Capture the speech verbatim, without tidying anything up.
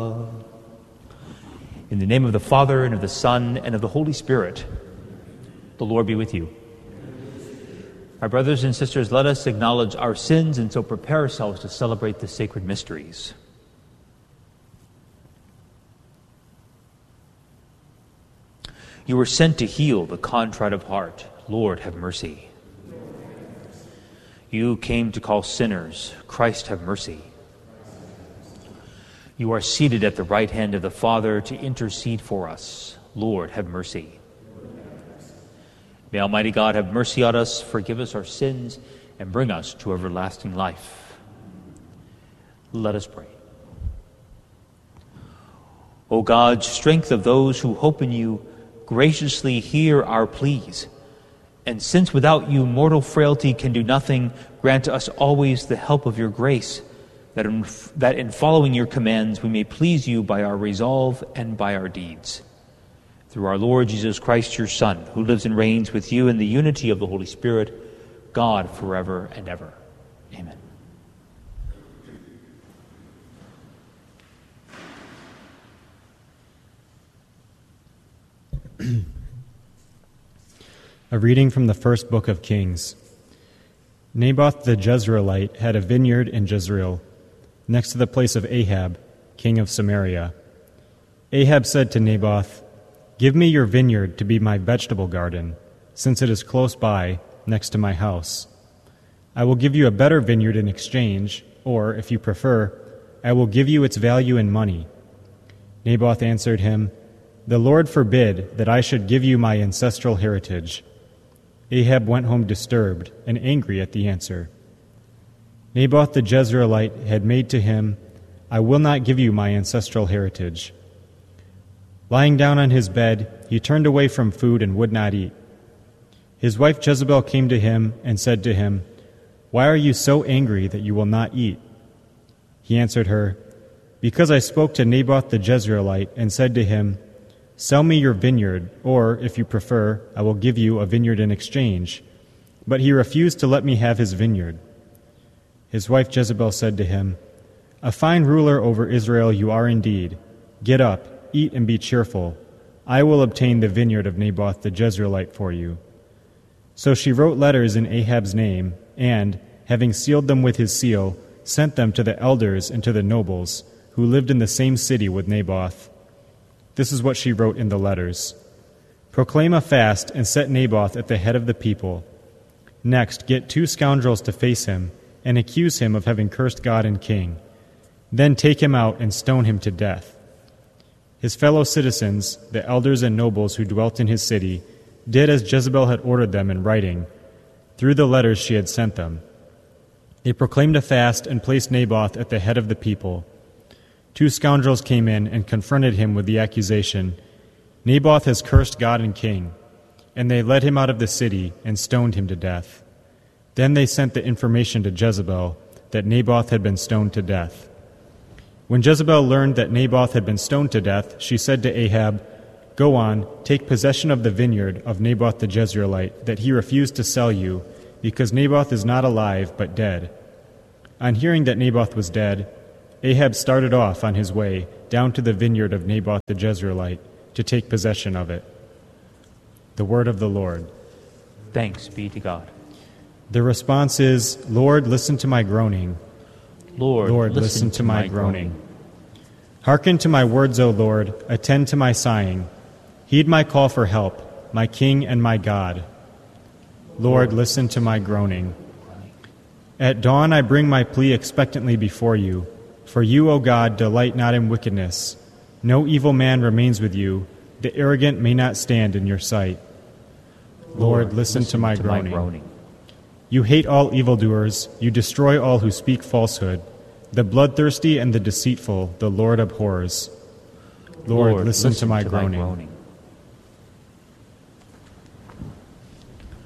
In the name of the Father, and of the Son, and of the Holy Spirit, the Lord be with you. My brothers and sisters, let us acknowledge our sins and so prepare ourselves to celebrate the sacred mysteries. You were sent to heal the contrite of heart. Lord, have mercy. You came to call sinners. Christ, have mercy. You are seated at the right hand of the Father to intercede for us. Lord, have mercy. May Almighty God have mercy on us, forgive us our sins, and bring us to everlasting life. Let us pray. O God, strength of those who hope in you, graciously hear our pleas. And since without you mortal frailty can do nothing, grant us always the help of your grace, that in, that in following your commands we may please you by our resolve and by our deeds. Through our Lord Jesus Christ, your Son, who lives and reigns with you in the unity of the Holy Spirit, God forever and ever. Amen. A reading from the first book of Kings. Naboth the Jezreelite had a vineyard in Jezreel, next to the place of Ahab, king of Samaria. Ahab said to Naboth, "Give me your vineyard to be my vegetable garden, since it is close by, next to my house. I will give you a better vineyard in exchange, or, if you prefer, I will give you its value in money." Naboth answered him, "The Lord forbid that I should give you my ancestral heritage." Ahab went home disturbed and angry at the answer. Naboth the Jezreelite had made to him, "I will not give you my ancestral heritage." Lying down on his bed, he turned away from food and would not eat. His wife Jezebel came to him and said to him, "Why are you so angry that you will not eat?" He answered her, "Because I spoke to Naboth the Jezreelite and said to him, 'Sell me your vineyard, or, if you prefer, I will give you a vineyard in exchange.' But he refused to let me have his vineyard." His wife Jezebel said to him, "A fine ruler over Israel you are indeed. Get up, eat and be cheerful. I will obtain the vineyard of Naboth the Jezreelite for you." So she wrote letters in Ahab's name, and, having sealed them with his seal, sent them to the elders and to the nobles, who lived in the same city with Naboth. This is what she wrote in the letters. "Proclaim a fast and set Naboth at the head of the people. Next, get two scoundrels to face him and accuse him of having cursed God and king. Then take him out and stone him to death." His fellow citizens, the elders and nobles who dwelt in his city, did as Jezebel had ordered them in writing, through the letters she had sent them. They proclaimed a fast and placed Naboth at the head of the people. Two scoundrels came in and confronted him with the accusation, "Naboth has cursed God and king," and they led him out of the city and stoned him to death. Then they sent the information to Jezebel that Naboth had been stoned to death. When Jezebel learned that Naboth had been stoned to death, she said to Ahab, "Go on, take possession of the vineyard of Naboth the Jezreelite that he refused to sell you, because Naboth is not alive but dead." On hearing that Naboth was dead, Ahab started off on his way down to the vineyard of Naboth the Jezreelite to take possession of it. The word of the Lord. Thanks be to God. The response is, "Lord, listen to my groaning." Lord, Lord, listen, listen to, to my, my groaning. groaning. Hearken to my words, O Lord, attend to my sighing. Heed my call for help, my King and my God. Lord, listen to my groaning. At dawn I bring my plea expectantly before you. For you, O God, delight not in wickedness. No evil man remains with you. The arrogant may not stand in your sight. Lord, listen, listen to, my, to groaning. my groaning. You hate all evildoers. You destroy all who speak falsehood. The bloodthirsty and the deceitful the Lord abhors. Lord, Lord listen, listen to, my, to groaning. my groaning.